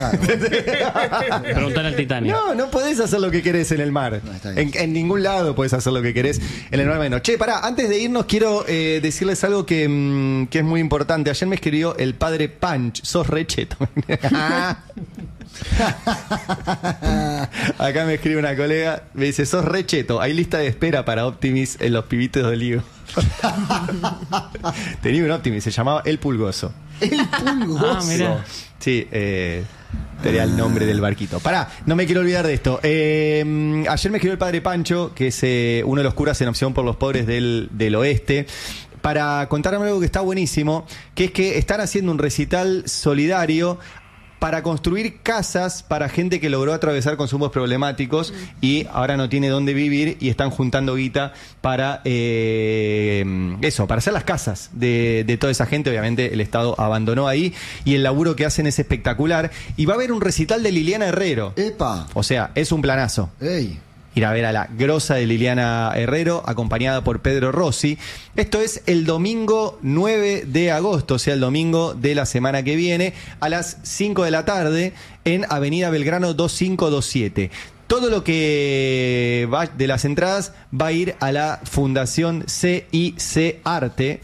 Preguntale al Titanic. No podés hacer lo que querés en el mar. No, en ningún lado podés hacer lo que querés en el mar menos. Che, pará, antes de irnos quiero decirles algo que es muy importante. Ayer me escribió el padre Punch. Sos re cheto. Acá me escribe una colega, me dice, sos re cheto, hay lista de espera para Optimis en los pibitos de Olivo. Tenía un Optimis, se llamaba El Pulgoso. El Pulgoso. Mirá. Sí, tenía el nombre del barquito. Pará, no me quiero olvidar de esto. Ayer me escribió el padre Pancho, que es uno de los curas en Opción por los Pobres del Oeste, para contarme algo que está buenísimo, que es que están haciendo un recital solidario para construir casas para gente que logró atravesar consumos problemáticos y ahora no tiene dónde vivir y están juntando guita para para hacer las casas de toda esa gente. Obviamente el Estado abandonó ahí y el laburo que hacen es espectacular. Y va a haber un recital de Liliana Herrero. ¡Epa! O sea, es un planazo. ¡Ey! Ir a ver a la grosa de Liliana Herrero, acompañada por Pedro Rossi. Esto es el domingo 9 de agosto, o sea, el domingo de la semana que viene, a las 5 de la tarde, en Avenida Belgrano 2527. Todo lo que va de las entradas va a ir a la Fundación CIC Arte,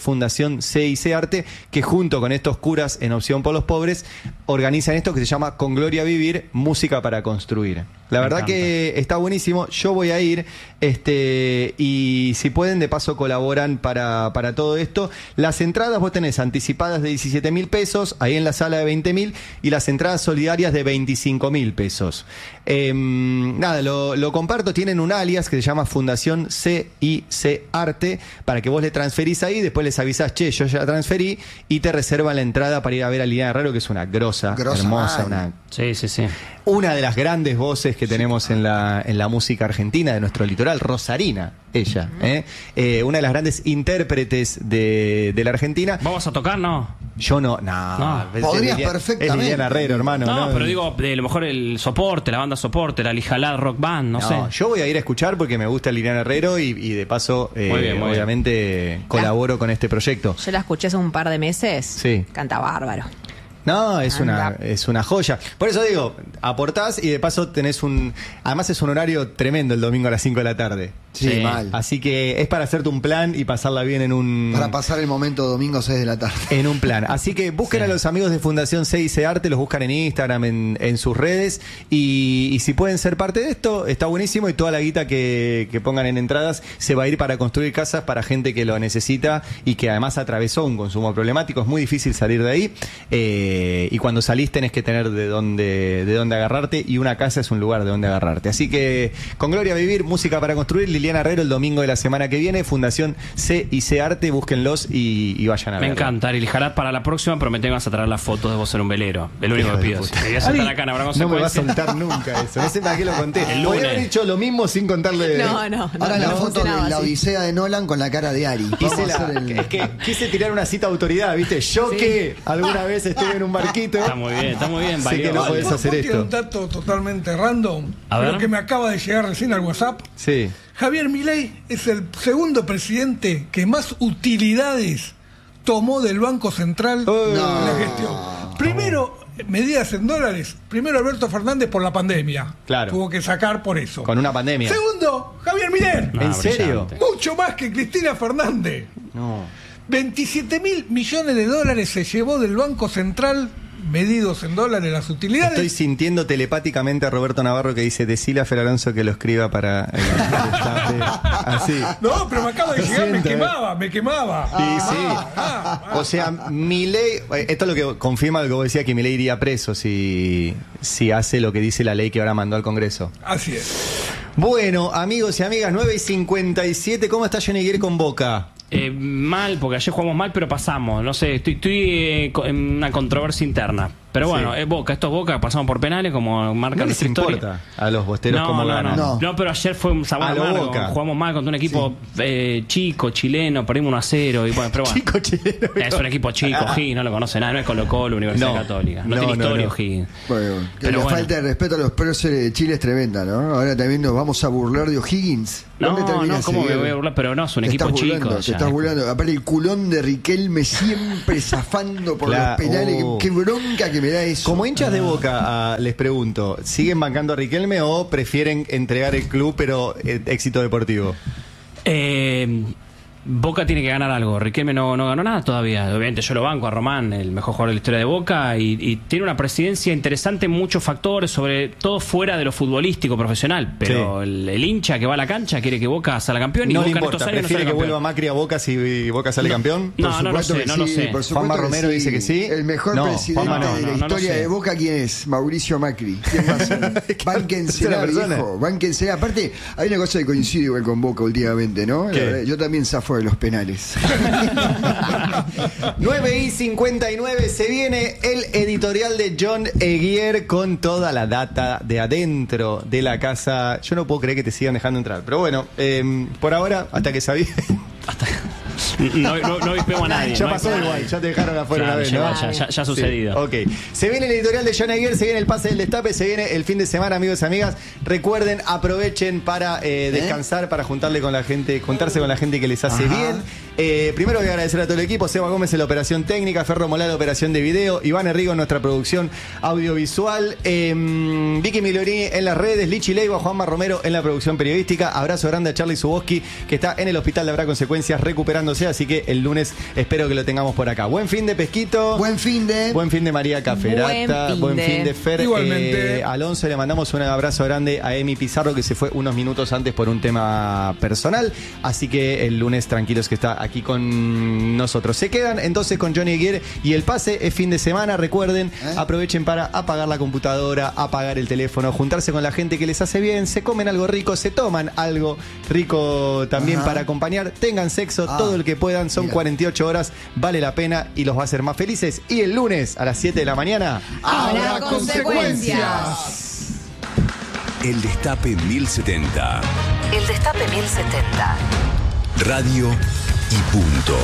que junto con estos curas en Opción por los Pobres organizan esto que se llama Con Gloria Vivir, Música para Construir. La verdad que está buenísimo, yo voy a ir y si pueden de paso colaboran para todo esto. Las entradas vos tenés anticipadas de 17.000 pesos, ahí en la sala de 20.000 y las entradas solidarias de 25.000 pesos. Nada, lo comparto, tienen un alias que se llama Fundación CIC Arte, para que vos le transferís ahí, después les avisás, che, yo ya transferí, y te reservan la entrada para ir a ver a Liliana Herrero, que es una grosa hermosa, Sí. una de las grandes voces que tenemos en la música argentina, de nuestro litoral, rosarina, ella, una de las grandes intérpretes de la Argentina. ¿Vamos a tocar, no? Yo no. Podrías perfectamente. Es Liliana Herrero, hermano. No, pero digo, a lo mejor el soporte, la banda soporte, la Lijalad Rock Band, no sé. Yo voy a ir a escuchar porque me gusta Liliana Herrero y de paso, muy bien. obviamente, colaboro con este proyecto. Yo la escuché hace un par de meses. Sí. Canta bárbaro. No, es una joya. Por eso digo, aportás y de paso tenés además es un horario tremendo el domingo a las 5 de la tarde. Sí, mal. Así que es para hacerte un plan y pasarla bien para pasar el momento domingo 6 de la tarde. En un plan. Así que busquen a los amigos de Fundación CIC Arte, los buscan en Instagram, en sus redes. Y si pueden ser parte de esto, está buenísimo. Y toda la guita que pongan en entradas se va a ir para construir casas para gente que lo necesita y que además atravesó un consumo problemático. Es muy difícil salir de ahí. Y cuando salís tenés que tener de dónde agarrarte, y una casa es un lugar de donde agarrarte. Así que Con Gloria Vivir, Música para Construir, Liliana Herrero, el domingo de la semana que viene, Fundación CIC Arte, búsquenlos y vayan a ver. Me encanta, Ariel Jalad, para la próxima prometemos vas a traer las fotos de vos en un velero. El único que pido. Si te voy a soltar acá, no me va a soltar nunca eso. No sé para qué lo conté. Podría haber dicho lo mismo sin contarle. No. Ahora la foto de la Odisea de Nolan con la cara de Ari. Es que quise tirar una cita de autoridad, ¿viste? Yo que alguna vez estuve en un barquito. Está muy bien. Sé que no podés hacer esto. Un dato totalmente random, A ver. pero que me acaba de llegar recién al WhatsApp. Sí. Javier Milei es el segundo presidente que más utilidades tomó del Banco Central en la gestión. Primero, medidas en dólares. Primero Alberto Fernández por la pandemia. Claro. Tuvo que sacar por eso. Con una pandemia. Segundo, Javier Milei. ¿En serio? Brillante. Mucho más que Cristina Fernández. No. 27.000 millones de dólares se llevó del Banco Central, medidos en dólares las utilidades. Estoy sintiendo telepáticamente a Roberto Navarro que dice, decile a Fer Alonso que lo escriba para así. No, pero me acaba de llegar, Siento, me quemaba. Y sí. O sea, Milei, esto es lo que confirma lo que vos decías, que Milei iría preso si hace lo que dice la ley que ahora mandó al Congreso. Así es. Bueno, amigos y amigas, 9:57, ¿cómo está Johnny Guerre con Boca? Mal, porque ayer jugamos mal, pero pasamos. No sé, estoy en una controversia interna. Pero bueno, Sí. Boca, estos Boca pasamos por penales, como marca No les nuestra historia. importa a los bosteros cómo ganan. No, pero ayer fue un sabor A lo amargo. Boca. Jugamos mal contra un equipo chico, chileno, perdimos 1-0. Y bueno, pero bueno. Chico chileno. Es un equipo chico, O'Higgins, no lo conoce nada, no es Colo-Colo, Universidad Católica. No tiene historia, O'Higgins. Bueno, que Pero la bueno. falta de respeto a los próceres de Chile es tremenda, ¿no? Ahora también nos vamos a burlar de O'Higgins. ¿Dónde termina ¿cómo me Seguir? voy a burlar? Pero no, es un Te equipo estás chico. burlando, te ya. estás burlando. Aparte el culón de Riquelme siempre zafando por Claro. los penales. Qué bronca que me da eso. Como hinchas de Boca, les pregunto, ¿siguen bancando a Riquelme o prefieren entregar el club pero éxito deportivo? Boca tiene que ganar algo. Riquelme no ganó nada todavía. Obviamente yo lo banco a Román, el mejor jugador de la historia de Boca, y tiene una presidencia interesante en muchos factores, sobre todo fuera de lo futbolístico profesional. Pero Sí. el hincha que va a la cancha quiere que Boca salga campeón y No le Boca en importa, estos años no prefiere sale que vuelva campeón. Macri a Boca si Boca sale campeón. No, Por no lo supuesto sé, que no lo sí, sé. por supuesto Juanma que Romero sí. dice que sí. El mejor No, presidente Juanma de la no lo historia sé. de Boca, ¿quién es? Mauricio Macri. ¿Quién va a ser? Bánquensela, ¿Es una persona? viejo. Bánquensela. Aparte, hay una cosa que coincide igual con Boca últimamente, ¿no? La ¿Qué? verdad, yo también zafo de los penales. 9:59 se viene el editorial de John Eguier con toda la data de adentro de la casa. Yo no puedo creer que te sigan dejando entrar, pero bueno, por ahora, hasta que sabía. No vispemos a nadie. Ya no pasó vispemos a igual, nadie. ya te dejaron afuera Claro, una vez, ya ¿no? ha sucedido. Sí, ok. Se viene el editorial de John Eguier, se viene el pase del destape, se viene el fin de semana, amigos y amigas. Recuerden, aprovechen para descansar, para juntarse con la gente que les hace bien. Primero voy a agradecer a todo el equipo, Seba Gómez en la operación técnica, Ferro Molá en la operación de video, Iván Herrigo en nuestra producción audiovisual, Vicky Migliorini en las redes, Lichi Leiva, Juanma Romero en la producción periodística. Abrazo grande a Charlie Zuboski, que está en el hospital de Habrá Consecuencias recuperándose, así que el lunes espero que lo tengamos por acá. Buen fin de Pesquito. Buen fin de... Buen fin de María Caferata. Buen fin de. Fer. Igualmente. Alonso, le mandamos un abrazo grande a Emi Pizarro, que se fue unos minutos antes por un tema personal. Así que el lunes tranquilos que está aquí con nosotros. Se quedan entonces con Johnny Eguier y el pase es fin de semana. Recuerden, aprovechen para apagar la computadora, apagar el teléfono, juntarse con la gente que les hace bien, se comen algo rico, se toman algo rico también para acompañar. Tengan sexo todo el que puedan, son 48 horas, vale la pena y los va a hacer más felices. Y el lunes a las 7 de la mañana Habrá consecuencias. El Destape 1070. El Destape 1070. Radio y punto.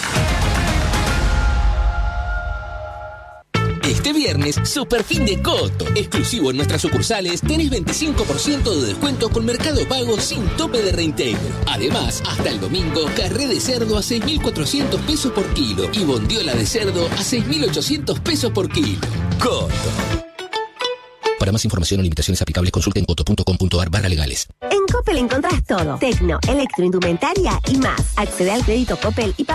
Este viernes, super fin de Coto. Exclusivo en nuestras sucursales, tenés 25% de descuento con Mercado Pago sin tope de reintegro. Además, hasta el domingo, carré de cerdo a 6.400 pesos por kilo y bondiola de cerdo a 6.800 pesos por kilo. Coto. Para más información o limitaciones aplicables, consulten coto.com.ar/legales. En Coppel encontrás todo. Tecno, electroindumentaria y más. Accede al crédito Coppel y paga